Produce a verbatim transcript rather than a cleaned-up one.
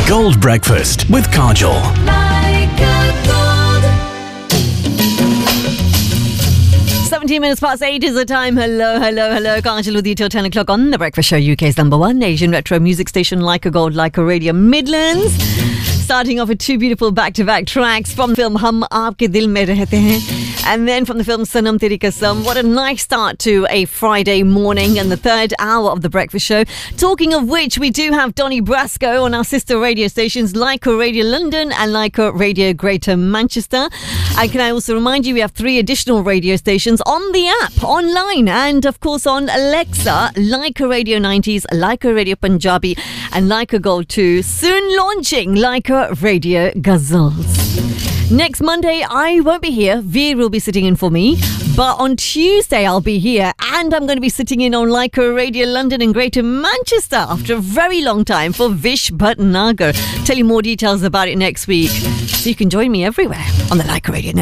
Gold Breakfast with Kajol. seventeen minutes past eight is the time. Hello, hello, hello. Kajal with you till ten o'clock on The Breakfast Show, U K's number one Asian retro music station, Leica Gold, Leica Radio Midlands. Starting off with two beautiful back-to-back tracks from the film Hum Aapke Dil Mein Rehte Hain, and then from the film Sanam Teri Kasam. What a nice start to a Friday morning and the third hour of The Breakfast Show. Talking of which, we do have Donny Brasco on our sister radio stations, Leica Radio London and Leica Radio Greater Manchester. And can I also remind you, we have three additional radio stations on the app, online, and of course on Alexa. Leica Radio nineties, Leica Radio Punjabi and Leica Gold two. Soon launching Leica Radio Ghazals. Next Monday, I won't be here. Veer will be sitting in for me. But on Tuesday, I'll be here. And I'm going to be sitting in on Leica Radio London and Greater Manchester after a very long time for Vish Bhatnagar. Tell you more details about it next week. So you can join me everywhere on the Leica Radio Network.